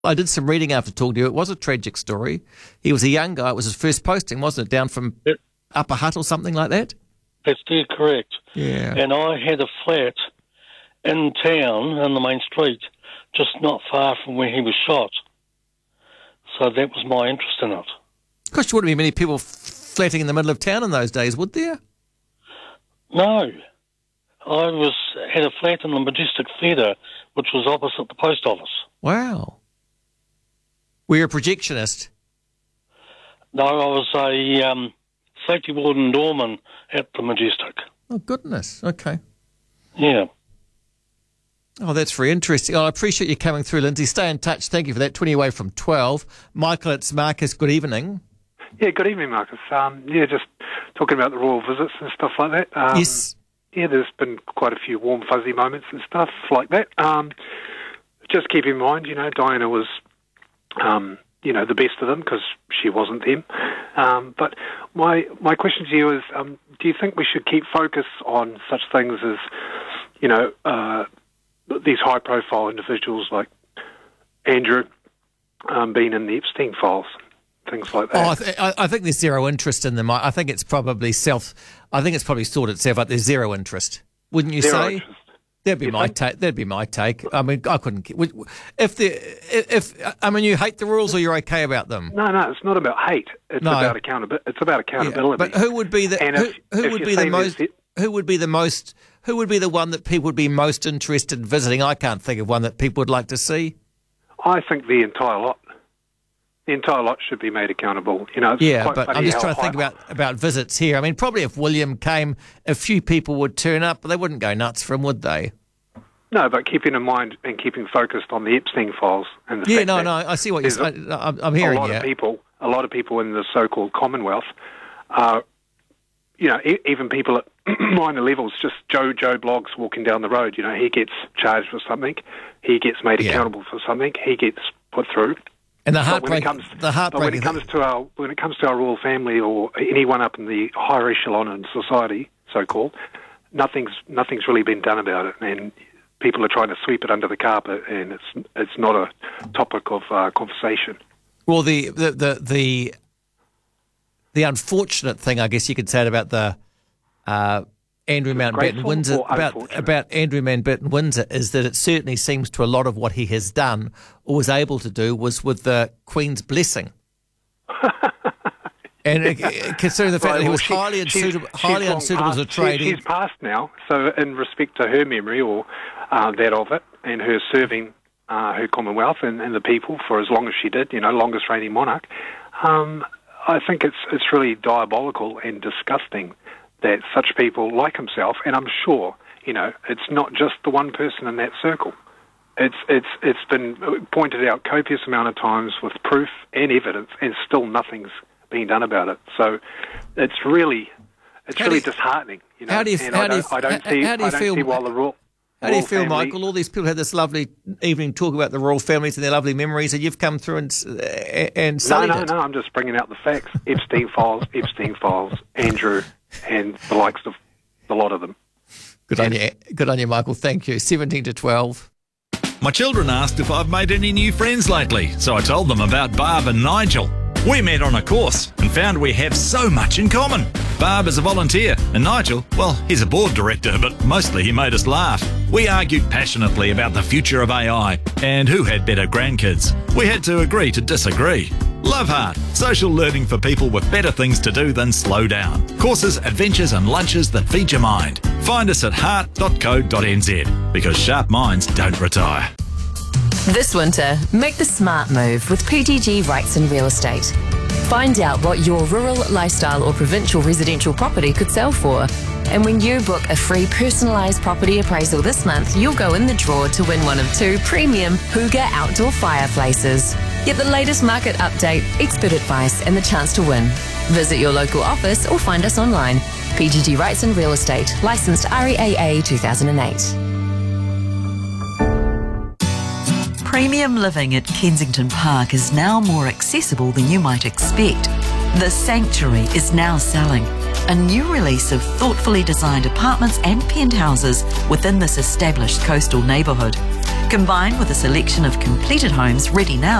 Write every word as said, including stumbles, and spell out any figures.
I did some reading after talking to you. It was a tragic story. He was a young guy. It was his first posting, wasn't it? Down from Yep. Upper Hutt or something like that? That's dead correct. Yeah. And I had a flat in town, in the main street, just not far from where he was shot. So that was my interest in it. Of course, there wouldn't be many people flatting in the middle of town in those days, would there? No. I was had a flat in the Majestic Theatre, which was opposite the post office. Wow. Were you a projectionist? No, I was a um, safety warden doorman at the Majestic. Oh, goodness. Okay. Yeah. Oh, that's very interesting. Oh, I appreciate you coming through, Lindsay. Stay in touch. Thank you for that. twenty away from twelve. Michael, it's Marcus. Good evening. Yeah, good evening, Marcus. Um, yeah, just talking about the royal visits and stuff like that. Um, yes. Yeah, there's been quite a few warm, fuzzy moments and stuff like that. Um, just keep in mind, you know, Diana was, um, you know, the best of them because she wasn't them. Um, but my my question to you is, um, do you think we should keep focus on such things as, you know, uh, these high-profile individuals like Andrew um, being in the Epstein files? Things like that. Oh, I, th- I think there's zero interest in them. I, I think it's probably self. I think it's probably sorted itself out. There's zero interest, wouldn't you Zero say? interest. That'd be You my think? take. That'd be my take. I mean, I couldn't. would- If the if I mean, you hate the rules or you're okay about them? No, no, it's not about hate. It's No. about accountability. It's about Yeah, accountability. but who would be the And who, if- who if would you be the say most there's- who would be the most who would be the one that people would be most interested in visiting? I can't think of one that people would like to see. I think the entire lot, the entire lot should be made accountable. You know, it's Yeah, quite but I'm funny just how trying to think high- about, about visits here. I mean, probably if William came, a few people would turn up, but they wouldn't go nuts for him, would they? No, but keeping in mind and keeping focused on the Epstein files and the Yeah, fact no, that no, I see what you're there's saying. I'm, I'm a hearing lot you. of people, a lot of people in the so-called Commonwealth, uh, you know, e- even people at minor levels, just Joe Joe Bloggs walking down the road, you know, he gets charged for something, he gets made Yeah. accountable for something, he gets put through. And the But when it heartbreak, comes, the but when it heartbreaking comes to our when it comes to our royal family or anyone up in the higher echelon in society, so-called, nothing's nothing's really been done about it, and people are trying to sweep it under the carpet, and it's it's not a topic of uh, conversation. well, the, the, the, the, the unfortunate thing, I guess you could say about the uh, Andrew Mountbatten Disgraceful Windsor, or about, unfortunate? about Andrew Mountbatten Windsor, is that it certainly seems to a lot of what he has done or was able to do was with the Queen's blessing. And uh, considering the fact Right, that he well, was she- highly she's- unsuitable, she's highly long unsuitable as a past- she- tradie. She's passed now, so in respect to her memory or uh, that of it, and her serving uh, her Commonwealth and, and the people for as long as she did, you know, longest reigning monarch, um, I think it's it's really diabolical and disgusting that such people like himself, and I'm sure, you know, it's not just the one person in that circle. It's it's it's been pointed out copious amount of times with proof and evidence, and still nothing's being done about it. So it's really it's How do really you- disheartening. You know, how do you- and how I do you- don't, I don't how- see how do you I don't feel- see why the royal. How do you royal feel, family- Michael? All these people had this lovely evening talk about the royal families and their lovely memories, and you've come through and uh, and No, sullied no, it. no. I'm just bringing out the facts. Epstein files, Epstein files, Andrew, and the likes of the lot of them. Good on you, good on you, Michael. Thank you. Seventeen to twelve. My children asked if I've made any new friends lately, so I told them about Barb and Nigel. We met on a course and found we have so much in common. Barb is a volunteer, and Nigel, well, he's a board director, but mostly he made us laugh. We argued passionately about the future of A I and who had better grandkids. We had to agree to disagree. Love Heart, social learning for people with better things to do than slow down. Courses, adventures and lunches that feed your mind. Find us at heart dot co dot n z because sharp minds don't retire. This winter, make the smart move with P T G Rights and Real Estate. Find out what your rural, lifestyle or provincial residential property could sell for. And when you book a free personalised property appraisal this month, you'll go in the draw to win one of two premium Hooga outdoor fireplaces. Get the latest market update, expert advice and the chance to win. Visit your local office or find us online. P T G Rights and Real Estate, licensed R E A A two thousand eight. Premium living at Kensington Park is now more accessible than you might expect. The Sanctuary is now selling, a new release of thoughtfully designed apartments and penthouses within this established coastal neighbourhood. Combined with a selection of completed homes ready now,